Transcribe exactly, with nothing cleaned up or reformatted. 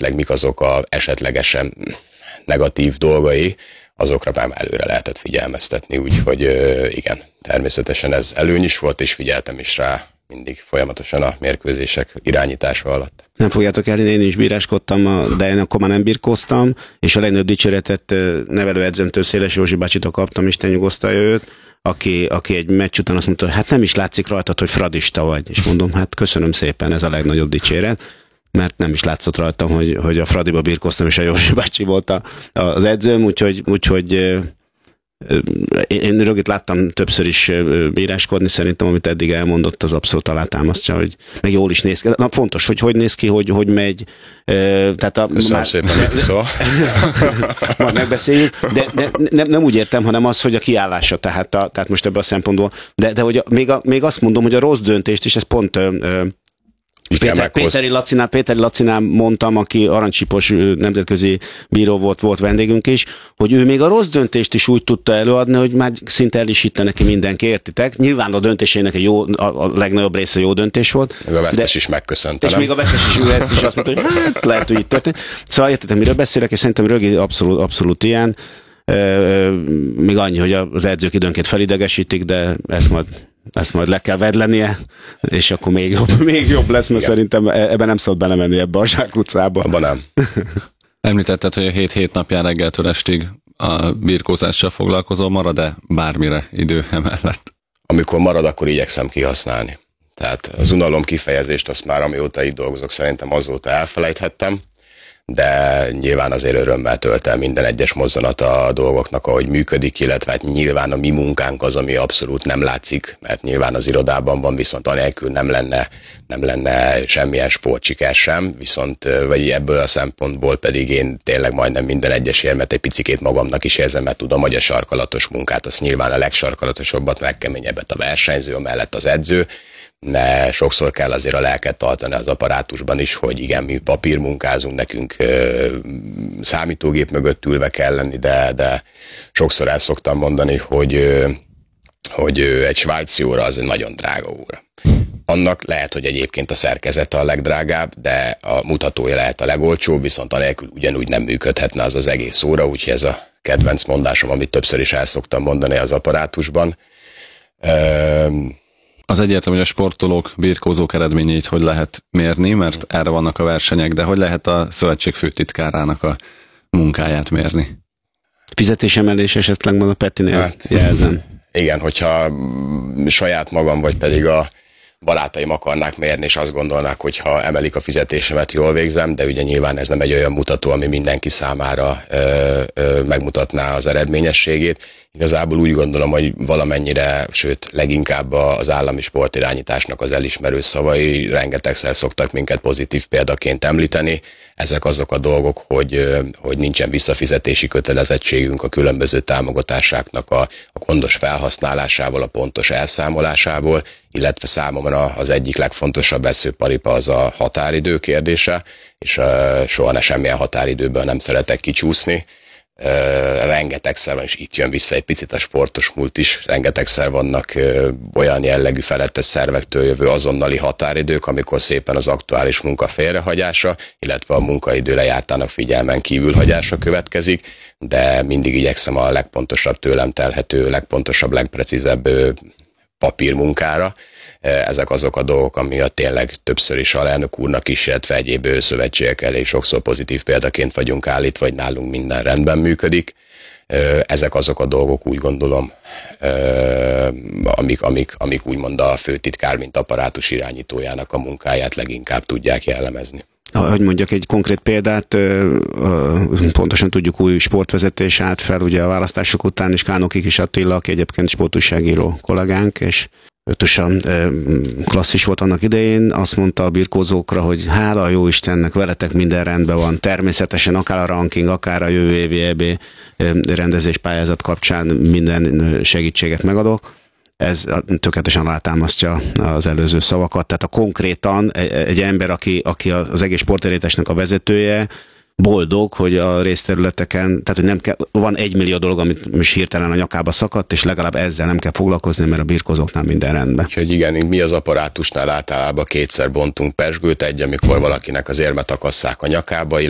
esetleg mik azok a esetlegesen negatív dolgai, azokra már előre lehetett figyelmeztetni, úgyhogy igen, természetesen ez előny is volt, és figyeltem is rá mindig folyamatosan a mérkőzések irányítása alatt. Nem fogjátok el, én is bíráskodtam, de én akkor már nem birkóztam, és a legnagyobb dicséretet nevelőedzőmtől, Széles Józsi bácsitól kaptam, Isten nyugosztalja őt, aki, aki egy meccs után azt mondta, hát nem is látszik rajtad, hogy fradista vagy. És mondom, hát köszönöm szépen, ez a legnagyobb dicséret, mert nem is látszott rajtam, hogy, hogy a Fradiba birkoztam, és a Józsi bácsi volt a, az edzőm, úgyhogy, úgyhogy én Rögit láttam többször is bíráskodni, szerintem, amit eddig elmondott, az abszolút alátámasztja, hogy meg jól is néz ki. Na, fontos, hogy hogy néz ki, hogy, hogy megy. Tehát a, Köszönöm már, szépen, mit szól. Majd megbeszéljük, de, de nem, nem úgy értem, hanem az, hogy a kiállása, tehát, a, tehát most ebből a szempontból, de, de hogy a, még, a, még azt mondom, hogy a rossz döntést is, ez pont Péter, Péteri Lacinál, Péteri Lacinál mondtam, aki aranycsipos nemzetközi bíró volt, volt vendégünk is, hogy ő még a rossz döntést is úgy tudta előadni, hogy már szinte el is hitte neki mindenki, értitek? Nyilván a döntésének egy jó, a legnagyobb része jó döntés volt. Még a vesztes de, is megköszönte, és nem? még a vesztes is, ezt is azt mondta, hogy hát lehet, hogy itt történt. Szóval értetem, miről beszélek, és szerintem Rögi abszolút, abszolút ilyen. Még annyi, hogy az edzők időnként felidegesítik, de ezt majd ezt majd le kell vedlenie, és akkor még jobb, még jobb lesz, mert igen. Szerintem ebben nem szabad belemenni ebbe a zsákutcába. Abban nem. Említetted, hogy a hét-hét napján reggeltől estig a birkózással foglalkozol, marad-e bármire idő emellett? Amikor marad, akkor igyekszem kihasználni. Tehát az unalom kifejezést azt már amióta itt dolgozok, szerintem azóta elfelejthettem, de nyilván azért örömmel tölt el minden egyes mozzanata a dolgoknak, ahogy működik, illetve hát nyilván a mi munkánk az, ami abszolút nem látszik, mert nyilván az irodában van, viszont anélkül nem lenne, nem lenne semmilyen sportsiker sem, viszont vagy ebből a szempontból pedig én tényleg majdnem minden egyes érmet egy picikét magamnak is érzem, mert tudom, hogy a sarkalatos munkát, az nyilván a legsarkalatosabbat, legkeményebbet a versenyző, mellett az edző, de sokszor kell azért a lelket tartani az apparátusban is, hogy igen, mi papírmunkázunk, nekünk ö, számítógép mögött ülve kell lenni, de, de sokszor el szoktam mondani, hogy, ö, hogy ö, egy svájci óra az egy nagyon drága óra. Annak lehet, hogy egyébként a szerkezete a legdrágább, de a mutatója lehet a legolcsóbb, viszont anélkül ugyanúgy nem működhetne az az egész óra, úgyhogy ez a kedvenc mondásom, amit többször is el szoktam mondani az apparátusban. Ö, Az egyértelmű, hogy a sportolók, birkózók eredményeit hogy lehet mérni, mert erre vannak a versenyek, de hogy lehet a szövetség főtitkárának a munkáját mérni? Fizetésemelés esetleg van a Petinél, hát, jelzem. Igen, hogyha saját magam, vagy pedig a barátaim akarnák mérni, és azt gondolnák, hogy ha emelik a fizetésemet, jól végzem, de ugye nyilván ez nem egy olyan mutató, ami mindenki számára ö, ö, megmutatná az eredményességét. Igazából úgy gondolom, hogy valamennyire, sőt leginkább az állami sportirányításnak az elismerő szavai rengetegszer szoktak minket pozitív példaként említeni. Ezek azok a dolgok, hogy, hogy nincsen visszafizetési kötelezettségünk a különböző támogatásáknak a, a gondos felhasználásával, a pontos elszámolásából, illetve számomra az egyik legfontosabb eszőparipa az a határidő kérdése, és uh, soha ne semmilyen határidőből nem szeretek kicsúszni. Uh, rengetegszer van, és itt jön vissza egy picit a sportos múlt is, rengetegszer vannak uh, olyan jellegű felettes szervektől jövő azonnali határidők, amikor szépen az aktuális munka félrehagyása, illetve a munkaidő lejártának figyelmen kívül hagyása következik, de mindig igyekszem a legpontosabb tőlem telhető, legpontosabb, legprecízebb uh, papírmunkára. Ezek azok a dolgok, amiatt tényleg többször is alelnök úrnak is, illetve egyéb szövetségek elég sokszor pozitív példaként vagyunk állítva, vagy nálunk minden rendben működik. Ezek azok a dolgok, úgy gondolom, amik, amik, amik úgymond a főtitkár, mint apparátus irányítójának a munkáját leginkább tudják jellemezni. Hogy mondjak egy konkrét példát, pontosan tudjuk, új sportvezetés állt fel, ugye a választások után is Kánóki Kis Attila, aki egyébként sportújságíró kollégánk, és ötösen klasszis volt annak idején, azt mondta a birkózókra, hogy hála a jó Istennek, veletek minden rendben van, természetesen akár a ranking, akár a jövő évi é bé rendezés pályázat kapcsán minden segítséget megadok. Ez tökéletesen rátámasztja az előző szavakat, tehát a konkrétan egy ember, aki, aki az egész sportérítésnek a vezetője, boldog, hogy a részterületeken, tehát hogy nem kell, van egy millió dolog, amit most hirtelen a nyakába szakadt, és legalább ezzel nem kell foglalkozni, mert a birkozóknál minden rendben. Úgyhogy igen, mi az apparátusnál általában kétszer bontunk pezsgőt, egy, amikor valakinek az érmet akasszák a nyakába,